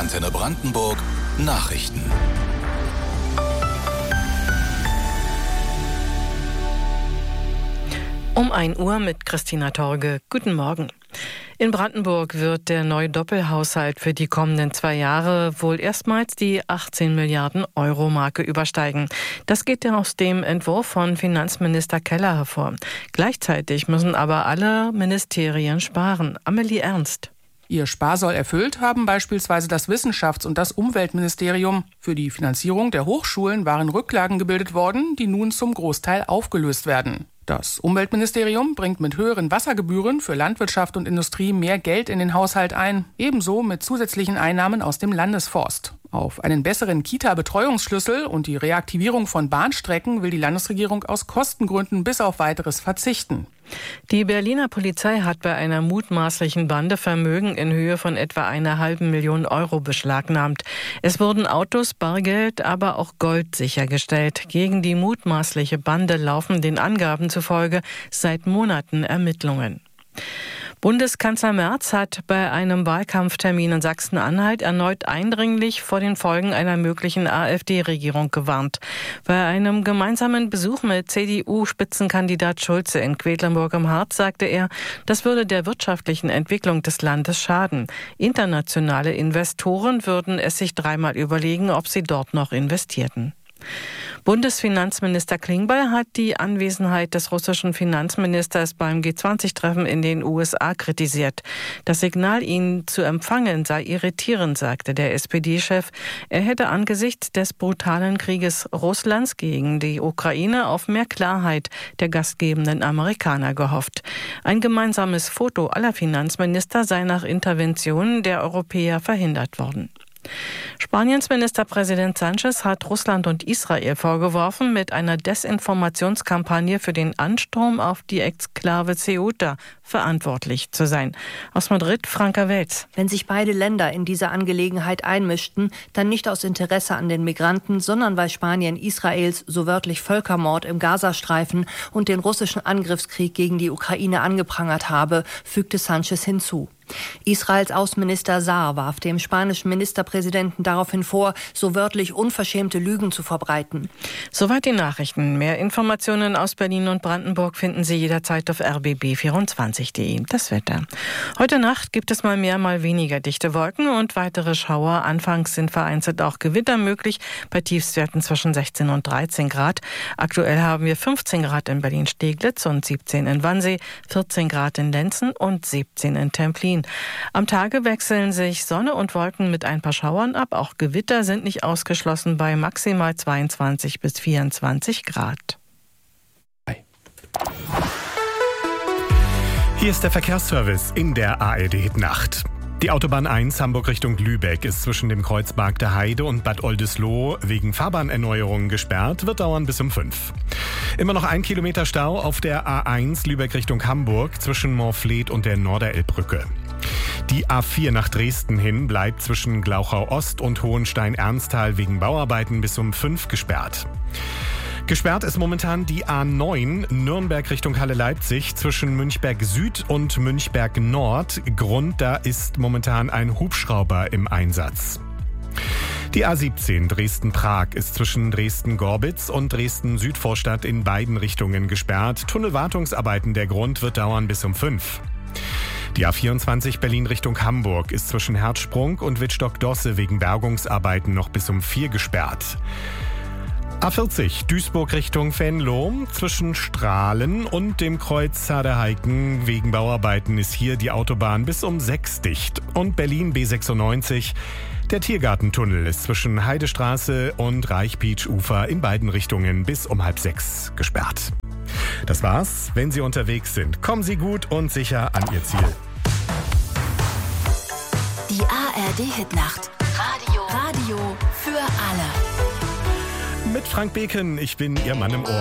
Antenne Brandenburg Nachrichten. Um 1 Uhr mit Christina Torge. Guten Morgen. In Brandenburg wird der neue Doppelhaushalt für die kommenden 2 Jahre wohl erstmals die 18 Milliarden Euro Marke übersteigen. Das geht aus dem Entwurf von Finanzminister Keller hervor. Gleichzeitig müssen aber alle Ministerien sparen. Amelie Ernst. Ihr Sparsoll erfüllt haben beispielsweise das Wissenschafts- und das Umweltministerium. Für die Finanzierung der Hochschulen waren Rücklagen gebildet worden, die nun zum Großteil aufgelöst werden. Das Umweltministerium bringt mit höheren Wassergebühren für Landwirtschaft und Industrie mehr Geld in den Haushalt ein, ebenso mit zusätzlichen Einnahmen aus dem Landesforst. Auf einen besseren Kita-Betreuungsschlüssel und die Reaktivierung von Bahnstrecken will die Landesregierung aus Kostengründen bis auf Weiteres verzichten. Die Berliner Polizei hat bei einer mutmaßlichen Bande Vermögen in Höhe von etwa 1,5 Million Euro beschlagnahmt. Es wurden Autos, Bargeld, aber auch Gold sichergestellt. Gegen die mutmaßliche Bande laufen den Angaben zufolge seit Monaten Ermittlungen. Bundeskanzler Merz hat bei einem Wahlkampftermin in Sachsen-Anhalt erneut eindringlich vor den Folgen einer möglichen AfD-Regierung gewarnt. Bei einem gemeinsamen Besuch mit CDU-Spitzenkandidat Schulze in Quedlinburg im Harz sagte er, das würde der wirtschaftlichen Entwicklung des Landes schaden. Internationale Investoren würden es sich dreimal überlegen, ob sie dort noch investierten. Bundesfinanzminister Klingbeil hat die Anwesenheit des russischen Finanzministers beim G20-Treffen in den USA kritisiert. Das Signal, ihn zu empfangen, sei irritierend, sagte der SPD-Chef. Er hätte angesichts des brutalen Krieges Russlands gegen die Ukraine auf mehr Klarheit der gastgebenden Amerikaner gehofft. Ein gemeinsames Foto aller Finanzminister sei nach Interventionen der Europäer verhindert worden. Spaniens Ministerpräsident Sánchez hat Russland und Israel vorgeworfen, mit einer Desinformationskampagne für den Ansturm auf die Exklave Ceuta verantwortlich zu sein. Aus Madrid, Franka Welz. Wenn sich beide Länder in diese Angelegenheit einmischten, dann nicht aus Interesse an den Migranten, sondern weil Spanien Israels so wörtlich Völkermord im Gazastreifen und den russischen Angriffskrieg gegen die Ukraine angeprangert habe, fügte Sánchez hinzu. Israels Außenminister Saar warf dem spanischen Ministerpräsidenten daraufhin vor, so wörtlich unverschämte Lügen zu verbreiten. Soweit die Nachrichten. Mehr Informationen aus Berlin und Brandenburg finden Sie jederzeit auf rbb24.de. Das Wetter. Heute Nacht gibt es mal mehr, mal weniger dichte Wolken und weitere Schauer. Anfangs sind vereinzelt auch Gewitter möglich, bei Tiefstwerten zwischen 16 und 13 Grad. Aktuell haben wir 15 Grad in Berlin-Steglitz und 17 in Wannsee, 14 Grad in Lenzen und 17 in Templin. Am Tage wechseln sich Sonne und Wolken mit ein paar Schauern ab. Auch Gewitter sind nicht ausgeschlossen bei maximal 22 bis 24 Grad. Hier ist der Verkehrsservice in der ARD-Nacht. Die Autobahn 1 Hamburg Richtung Lübeck ist zwischen dem Kreuz Bargter Heide und Bad Oldesloe wegen Fahrbahnerneuerungen gesperrt, wird dauern bis um 5. Immer noch 1 Kilometer Stau auf der A1 Lübeck Richtung Hamburg zwischen Moorfleet und der Norderelbbrücke. Die A4 nach Dresden hin bleibt zwischen Glauchau Ost und Hohenstein-Ernsthal wegen Bauarbeiten bis um 5 gesperrt. Gesperrt ist momentan die A9 Nürnberg Richtung Halle-Leipzig zwischen Münchberg Süd und Münchberg Nord. Grund, da ist momentan ein Hubschrauber im Einsatz. Die A17 Dresden-Prag ist zwischen Dresden-Gorbitz und Dresden-Südvorstadt in beiden Richtungen gesperrt. Tunnelwartungsarbeiten, der Grund wird dauern bis um 5. Die A24 Berlin Richtung Hamburg ist zwischen Herzsprung und Wittstock-Dosse wegen Bergungsarbeiten noch bis um 4 gesperrt. A40 Duisburg Richtung Venlo zwischen Strahlen und dem Kreuz Zaderheiken wegen Bauarbeiten ist hier die Autobahn bis um 6 dicht. Und Berlin B96, der Tiergartentunnel ist zwischen Heidestraße und Reichbeach-Ufer in beiden Richtungen bis um 5:30 gesperrt. Das war's. Wenn Sie unterwegs sind, kommen Sie gut und sicher an Ihr Ziel. Die ARD-Hitnacht. Radio für alle. Mit Frank Beken, ich bin Ihr Mann im Ohr.